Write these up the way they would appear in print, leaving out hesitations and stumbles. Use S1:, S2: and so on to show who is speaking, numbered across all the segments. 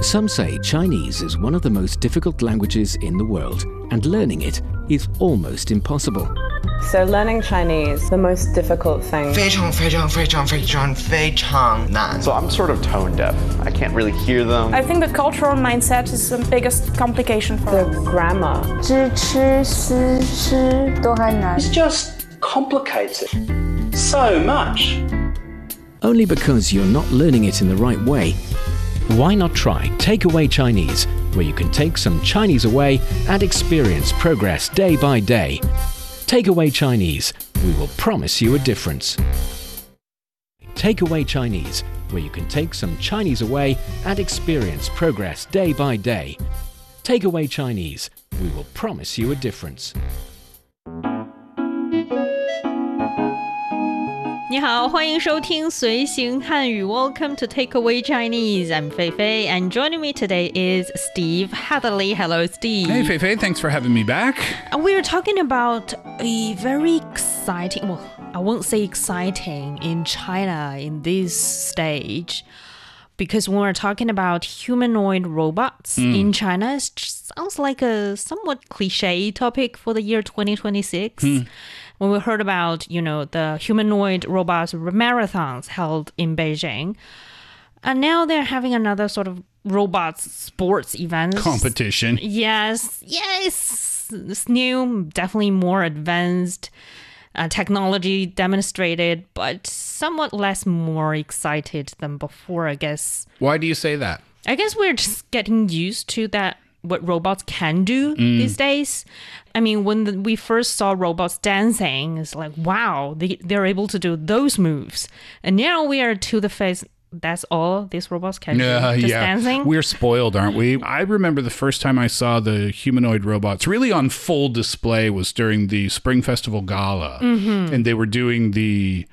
S1: Some say Chinese is one of the most difficult languages in the world, and learning it is almost impossible.
S2: So learning Chinese, the most difficult thing.
S3: 非常非常非常非常非常难.
S4: So I'm sort of tone deaf. I can't really hear them.
S5: I think the cultural mindset is the biggest complication for
S2: The grammar.
S6: 知吃思诗都很难。
S7: It's just complicated so much.
S1: Only because you're not learning it in the right way. Why not try Takeaway Chinese, where you can take some Chinese away and experience progress day by day. Takeaway Chinese, we will promise you a difference. Takeaway Chinese, where you can take some Chinese away and experience progress day by day. Takeaway Chinese, we will promise you a difference.
S8: 你好，欢迎收听随行汉语 Welcome to Takeaway Chinese. I'm Fei Fei, and joining me today is Steve Hatherley. Hello, Steve.
S9: Hey, Fei Fei. Thanks for having me back.
S8: We're talking about a very exciting, well, I won't say exciting in China in this stage, because when we're talking about humanoid robots in China, it sounds like a somewhat cliche topic for the year 2026. When we heard about, the humanoid robots marathons held in Beijing, and now they're having another sort of robots sports event.
S9: Competition.
S8: Yes. This new, definitely more advanced technology demonstrated, but somewhat more excited than before, I guess.
S9: Why do you say that?
S8: I guess we're just getting used to that, what robots can do these days. I mean, when we first saw robots dancing, it's like, wow, they're able to do those moves. And now we are to the phase, that's all these robots can do, just dancing.
S9: We're spoiled, aren't we? I remember the first time I saw the humanoid robots really on full display was during the Spring Festival Gala. And they were doing the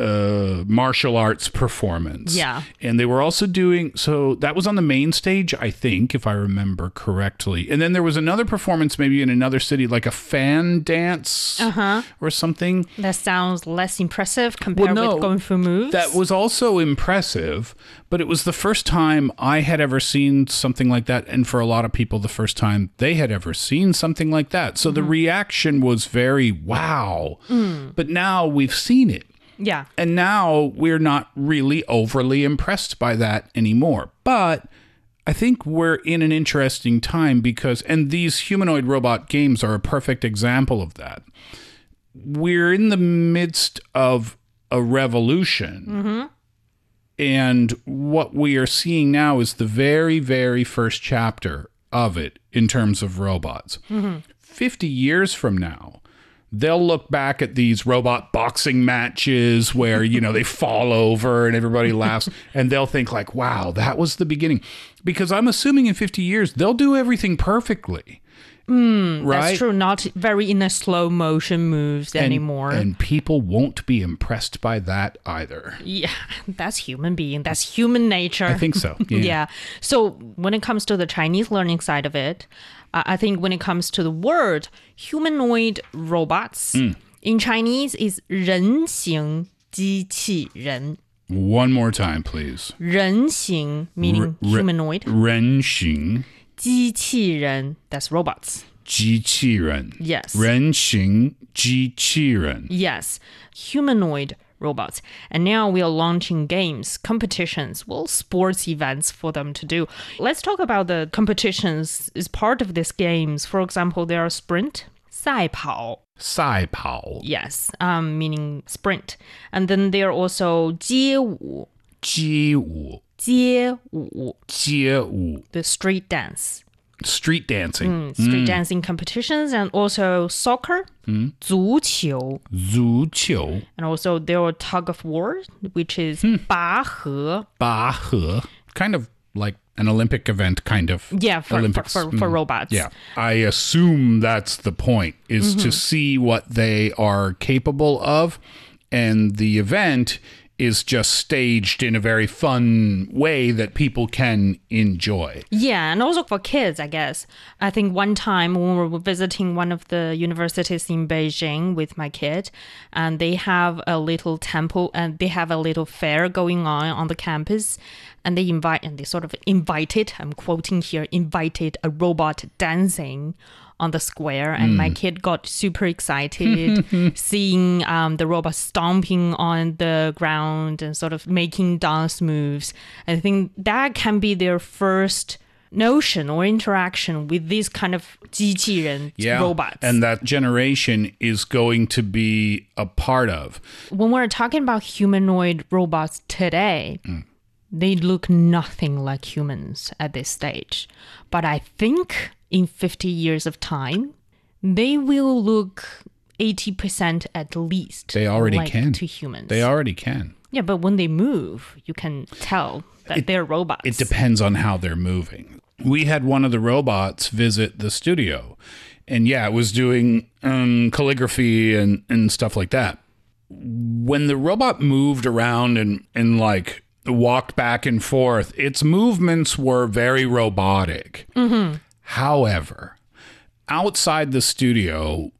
S9: martial arts performance.
S8: Yeah.
S9: And they were also doing, so that was on the main stage, I think, if I remember correctly. And then there was another performance maybe in another city, like a fan dance or something.
S8: That sounds less impressive compared with Kung Fu moves.
S9: That was also impressive, but it was the first time I had ever seen something like that. And for a lot of people, the first time they had ever seen something like that. So the reaction was very, wow. But now we've seen it.
S8: Yeah.
S9: And now we're not really overly impressed by that anymore. But I think we're in an interesting time because, and these humanoid robot games are a perfect example of that. We're in the midst of a revolution. And what we are seeing now is the very, very first chapter of it in terms of robots. 50 years from now, they'll look back at these robot boxing matches where, they fall over and everybody laughs, and they'll think like, wow, that was the beginning. Because I'm assuming in 50 years, they'll do everything perfectly. Right?
S8: That's true. Not very in a slow motion moves anymore.
S9: And people won't be impressed by that either.
S8: Yeah, that's human being. That's human nature.
S9: I think so.
S8: Yeah. So when it comes to the Chinese learning side of it, I think when it comes to the word humanoid robots, in Chinese is 人形机器人.
S9: One more time, please.
S8: 人形, meaning humanoid.
S9: 人形.
S8: 机器人, that's robots.
S9: 机器人.
S8: Yes.
S9: 人形机器人.
S8: Yes. Humanoid robots. And now we are launching games, competitions, sports events for them to do. Let's talk about the competitions as part of these games. For example, there are sprint, 赛跑.
S9: 赛跑.
S8: Yes, meaning sprint. And then there are also 街舞.
S9: 街舞.
S8: 街舞.
S9: 街舞.
S8: The street dance.
S9: Street dancing.
S8: Street dancing competitions, and also soccer, 足球.
S9: 足球.
S8: And also there are tug of war, which is 拔河.
S9: 拔河. Kind of like an Olympic event, kind of.
S8: Yeah, for robots.
S9: Yeah. I assume that's the point, is to see what they are capable of. And the event is just staged in a very fun way that people can enjoy.
S8: Yeah, and also for kids, I guess. I think one time when we were visiting one of the universities in Beijing with my kid, and they have a little temple and they have a little fair going on the campus, and they sort of invited, I'm quoting here, invited a robot dancing on the square, and my kid got super excited seeing the robot stomping on the ground and sort of making dance moves. I think that can be their first notion or interaction with this kind of 机器人 robots.
S9: And that generation is going to be a part of.
S8: When we're talking about humanoid robots today, they look nothing like humans at this stage. But I think in 50 years of time, they will look 80% at least
S9: they already
S8: like
S9: can.
S8: to humans.
S9: They already can.
S8: Yeah, but when they move, you can tell that they're robots.
S9: It depends on how they're moving. We had one of the robots visit the studio, and it was doing calligraphy and stuff like that. When the robot moved around and like walked back and forth, its movements were very robotic. However, outside the studio,